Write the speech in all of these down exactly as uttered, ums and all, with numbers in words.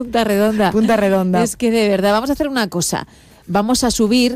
Punta redonda. Punta redonda. Es que de verdad, vamos a hacer una cosa. Vamos a subir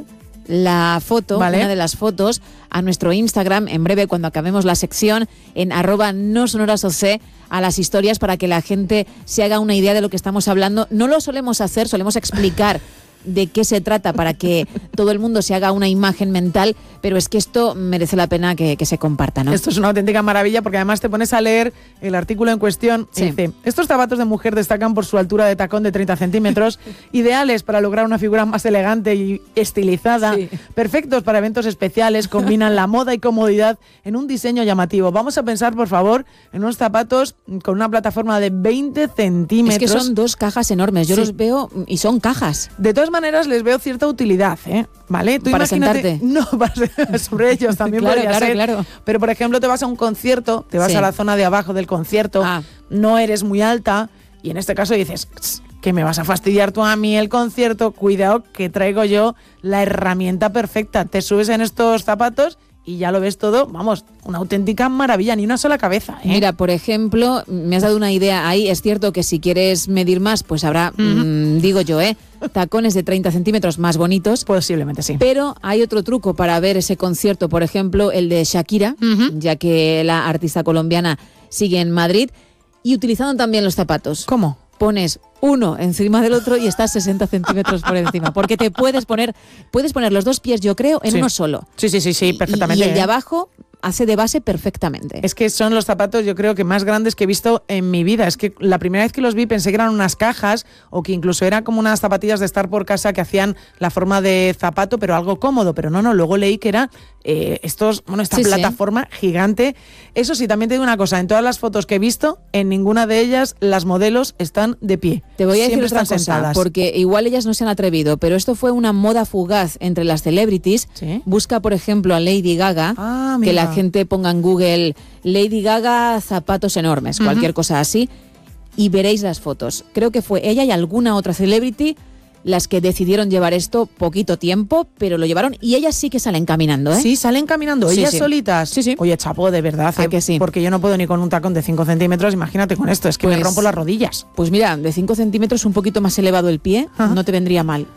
la foto, ¿vale? Una de las fotos, a nuestro Instagram en breve cuando acabemos la sección, en arroba no sonoras oc, a las historias para que la gente se haga una idea de lo que estamos hablando. No lo solemos hacer, solemos explicar de qué se trata para que todo el mundo se haga una imagen mental, pero es que esto merece la pena que, que se comparta, ¿no? Esto es una auténtica maravilla porque además te pones a leer el artículo en cuestión y sí. Dice, estos zapatos de mujer destacan por su altura de tacón de treinta centímetros, ideales para lograr una figura más elegante y estilizada, sí. Perfectos para eventos especiales, combinan la moda y comodidad en un diseño llamativo. Vamos a pensar, por favor, en unos zapatos con una plataforma de veinte centímetros. Es que son dos cajas enormes, yo sí. Los veo y son cajas. De todas maneras les veo cierta utilidad, ¿eh? ¿Vale? Tú para imagínate, sentarte. No, para, sobre ellos también claro, podría claro, ser. Claro. Pero, por ejemplo, te vas a un concierto, te vas sí. a la zona de abajo del concierto, ah. no eres muy alta y en este caso dices que me vas a fastidiar tú a mí el concierto, cuidado que traigo yo la herramienta perfecta. Te subes en estos zapatos y ya lo ves todo, vamos, una auténtica maravilla, ni una sola cabeza, ¿eh? Mira, por ejemplo, me has dado una idea ahí. Es cierto que si quieres medir más, pues habrá, uh-huh. mmm, digo yo, ¿eh? tacones de treinta centímetros más bonitos. Posiblemente sí. Pero hay otro truco para ver ese concierto, por ejemplo, el de Shakira, uh-huh. ya que la artista colombiana sigue en Madrid, y utilizando también los zapatos. ¿Cómo? Pones uno encima del otro y estás sesenta centímetros por encima, porque te puedes poner puedes poner los dos pies, yo creo, en sí. uno solo. Sí, sí, sí, sí, perfectamente. Y, y el de ¿eh? abajo hace de base perfectamente. Es que son los zapatos, yo creo que más grandes que he visto en mi vida. Es que la primera vez que los vi pensé que eran unas cajas o que incluso eran como unas zapatillas de estar por casa que hacían la forma de zapato, pero algo cómodo. Pero no, no, luego leí que era eh, estos, bueno, esta sí, plataforma sí. gigante. Eso sí, también te digo una cosa, en todas las fotos que he visto, en ninguna de ellas las modelos están de pie. Te voy a Siempre decir otra cosa, sentadas. Porque igual ellas no se han atrevido, pero esto fue una moda fugaz entre las celebrities. ¿Sí? Busca, por ejemplo, a Lady Gaga, ah, que la gente ponga en Google Lady Gaga zapatos enormes, uh-huh. cualquier cosa así, y veréis las fotos. Creo que fue ella y alguna otra celebrity las que decidieron llevar esto poquito tiempo, pero lo llevaron y ellas sí que salen caminando, ¿eh? Sí, salen caminando, sí, ellas sí. solitas. Sí, sí. Oye, chapo, de verdad, ¿A que sí? Porque yo no puedo ni con un tacón de cinco centímetros, imagínate con esto, es que pues, me rompo las rodillas. Pues mira, de cinco centímetros un poquito más elevado el pie, ajá. no te vendría mal.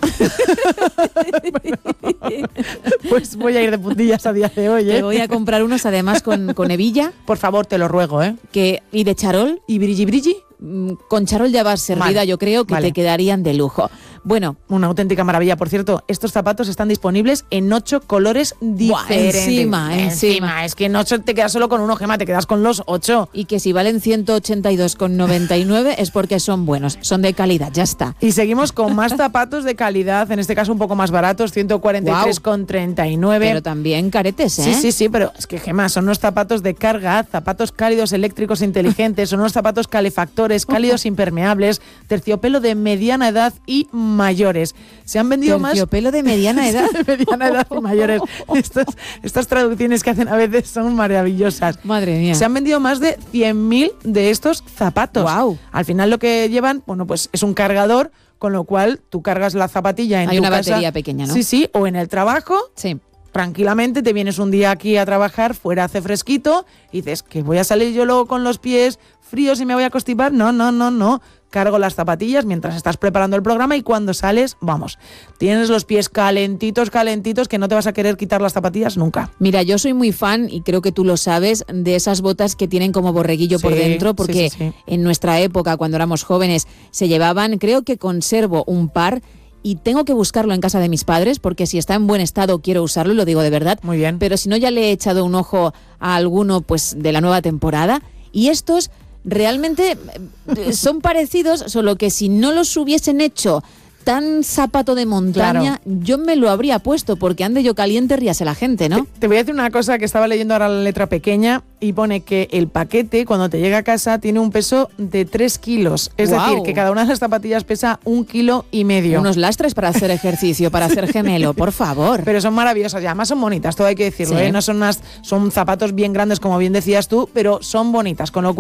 Pues voy a ir de puntillas a día de hoy, ¿eh? Te voy a comprar unos además con, con hebilla. Por favor, te lo ruego, ¿eh? Que, y de charol. ¿Y brilli brilli? Con charol ya vas servida, vale. yo creo que vale. te quedarían de lujo. Bueno, una auténtica maravilla. Por cierto, estos zapatos están disponibles en ocho colores diferentes. Buah, encima, encima, encima. Es que en ocho te quedas solo con uno, Gemma, te quedas con los ocho. Y que si valen ciento ochenta y dos con noventa y nueve es porque son buenos, son de calidad, ya está. Y seguimos con más zapatos de calidad, en este caso un poco más baratos, ciento cuarenta y tres con treinta y nueve. Pero también caretes, ¿eh? Sí, sí, sí, pero es que, Gemma, son unos zapatos de carga, zapatos cálidos, eléctricos, inteligentes, son unos zapatos calefactores, cálidos, impermeables, terciopelo de mediana edad y mayores. Se han vendido más... Terciopelo de mediana edad. de mediana edad y mayores. Estas, estas traducciones que hacen a veces son maravillosas. Madre mía. Se han vendido más de cien mil de estos zapatos. Wow. Al final lo que llevan, bueno, pues es un cargador, con lo cual tú cargas la zapatilla en Hay tu una casa. Batería pequeña, ¿no? Sí, sí, o en el trabajo. Sí. Tranquilamente te vienes un día aquí a trabajar, fuera hace fresquito, y dices que voy a salir yo luego con los pies fríos y me voy a constipar. No, no, no, no. Cargo las zapatillas mientras estás preparando el programa y cuando sales, vamos, tienes los pies calentitos, calentitos, que no te vas a querer quitar las zapatillas nunca. Mira, yo soy muy fan, y creo que tú lo sabes, de esas botas que tienen como borreguillo sí, por dentro, porque sí, sí, sí. en nuestra época, cuando éramos jóvenes, se llevaban, creo que conservo un par, y tengo que buscarlo en casa de mis padres, porque si está en buen estado quiero usarlo, lo digo de verdad. Muy bien. Pero si no, ya le he echado un ojo a alguno pues de la nueva temporada, y estos realmente son parecidos, solo que si no los hubiesen hecho tan zapato de montaña, claro. yo me lo habría puesto, porque ande yo caliente, ríase la gente, ¿no? Te, te voy a decir una cosa que estaba leyendo ahora la letra pequeña y pone que el paquete, cuando te llega a casa, tiene un peso de tres kilos. Es wow. decir, que cada una de las zapatillas pesa un kilo y medio. Unos lastres para hacer ejercicio, para hacer gemelo, por favor. Pero son maravillosas y además son bonitas, todo hay que decirlo, sí. ¿eh? No son unas, son zapatos bien grandes, como bien decías tú, pero son bonitas, con lo cual...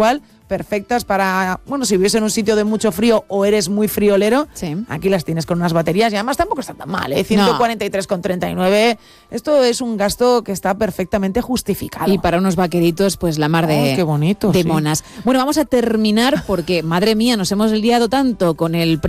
perfectas para, bueno, si vives en un sitio de mucho frío o eres muy friolero, sí. aquí las tienes con unas baterías y además tampoco está tan mal, ¿eh? ciento cuarenta y tres con treinta y nueve, esto es un gasto que está perfectamente justificado. Y para unos vaqueritos, pues la mar de, oh, qué bonito, de sí. monas. Bueno, vamos a terminar porque, madre mía, nos hemos liado tanto con el